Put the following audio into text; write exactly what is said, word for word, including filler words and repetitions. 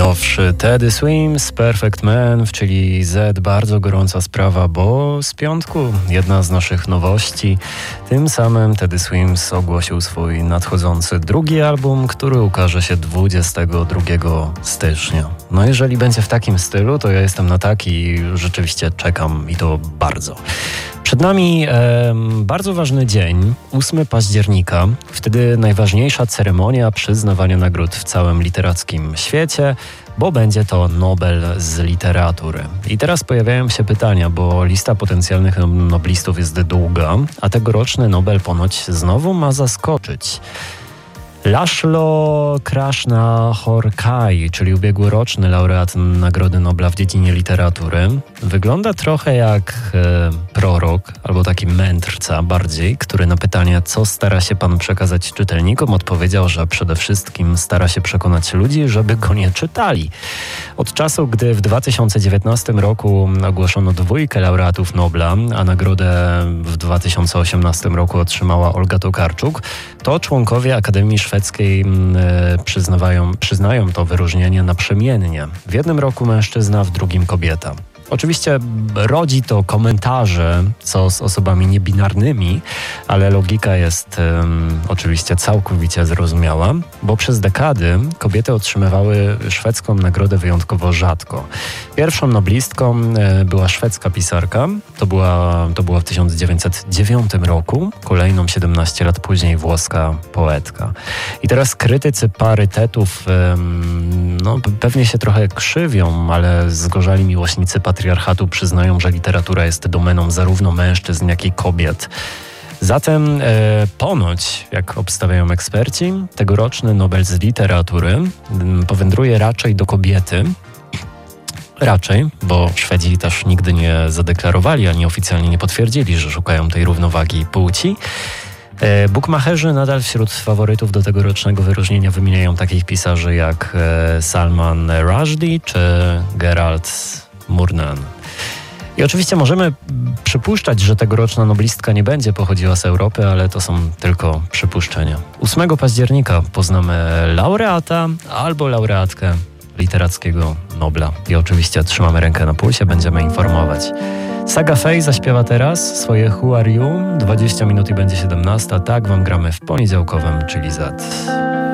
najnowszy Teddy Swims, Perfect Man, czyli Z, bardzo gorąca sprawa, bo z piątku jedna z naszych nowości. Tym samym Teddy Swims ogłosił swój nadchodzący drugi album, który ukaże się dwudziestego drugiego stycznia. No jeżeli będzie w takim stylu, to ja jestem na taki i rzeczywiście czekam i to bardzo. Przed nami e, bardzo ważny dzień, ósmego października, wtedy najważniejsza ceremonia przyznawania nagród w całym literackim świecie, bo będzie to Nobel z literatury. I teraz pojawiają się pytania, bo lista potencjalnych noblistów jest długa, a tegoroczny Nobel ponoć znowu ma zaskoczyć. Laszlo Krasznahorkai, czyli ubiegłoroczny laureat Nagrody Nobla w dziedzinie literatury, wygląda trochę jak e, prorok albo taki mędrca bardziej, który na pytanie, co stara się pan przekazać czytelnikom, odpowiedział, że przede wszystkim stara się przekonać ludzi, żeby go nie czytali. Od czasu, gdy w dwa tysiące dziewiętnastym roku ogłoszono dwójkę laureatów Nobla, a nagrodę w dwa tysiące osiemnastym roku otrzymała Olga Tokarczuk, to członkowie Akademii Szwedzkiej przyznawają, przyznają to wyróżnienie naprzemiennie. W jednym roku mężczyzna, w drugim kobieta. Oczywiście rodzi to komentarze, co z osobami niebinarnymi, ale logika jest um, oczywiście całkowicie zrozumiała, bo przez dekady kobiety otrzymywały szwedzką nagrodę wyjątkowo rzadko. Pierwszą noblistką e, była szwedzka pisarka, to była, to była w tysiąc dziewięćset dziewiątym roku, kolejną siedemnaście lat później włoska poetka. I teraz krytycy parytetów e, no, pewnie się trochę krzywią, ale zgorzali miłośnicy patriarchatu przyznają, że literatura jest domeną zarówno mężczyzn, jak i kobiet. Zatem e, ponoć, jak obstawiają eksperci, tegoroczny Nobel z literatury m, powędruje raczej do kobiety. Raczej, bo Szwedzi też nigdy nie zadeklarowali, ani oficjalnie nie potwierdzili, że szukają tej równowagi płci. E, Bukmacherzy nadal wśród faworytów do tegorocznego wyróżnienia wymieniają takich pisarzy jak e, Salman Rushdie czy Gerald Murnan. I oczywiście możemy przypuszczać, że tegoroczna noblistka nie będzie pochodziła z Europy, ale to są tylko przypuszczenia. ósmego października poznamy laureata albo laureatkę literackiego Nobla. I oczywiście trzymamy rękę na pulsie, będziemy informować. Saga Faye zaśpiewa teraz swoje Who Are You? dwadzieścia minut i będzie siedemnasta. Tak wam gramy w poniedziałkowym, czyli Z.